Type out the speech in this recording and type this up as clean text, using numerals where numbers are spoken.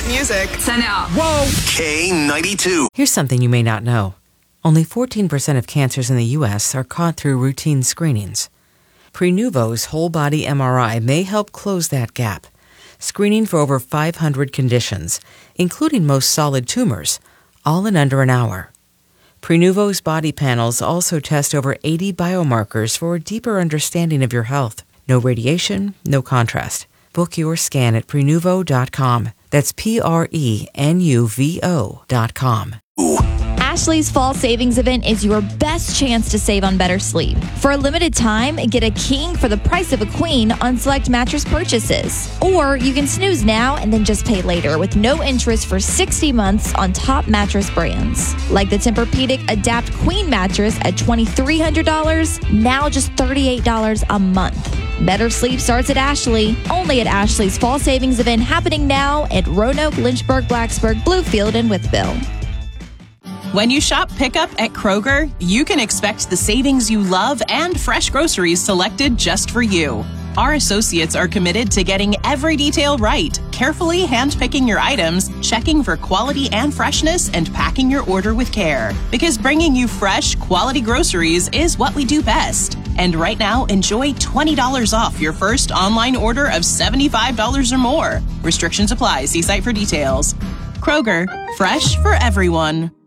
hit music. Turn it up. Whoa! K92. Here's something you may not know. Only 14% of cancers in the U.S. are caught through routine screenings. Prenuvo's whole-body MRI may help close that gap, screening for over 500 conditions, including most solid tumors, all in under an hour. Prenuvo's body panels also test over 80 biomarkers for a deeper understanding of your health. No radiation, no contrast. Book your scan at Prenuvo.com. That's Prenuvo.com. Ashley's Fall Savings Event is your best chance to save on better sleep. For a limited time, get a king for the price of a queen on select mattress purchases. Or you can snooze now and then just pay later with no interest for 60 months on top mattress brands. Like the Tempur-Pedic Adapt Queen mattress at $2,300, now just $38 a month. Better sleep starts at Ashley. Only at Ashley's Fall Savings Event happening now at Roanoke, Lynchburg, Blacksburg, Bluefield, and Wytheville. When you shop pickup at Kroger, you can expect the savings you love and fresh groceries selected just for you. Our associates are committed to getting every detail right, carefully handpicking your items, checking for quality and freshness, and packing your order with care. Because bringing you fresh, quality groceries is what we do best. And right now, enjoy $20 off your first online order of $75 or more. Restrictions apply. See site for details. Kroger, fresh for everyone.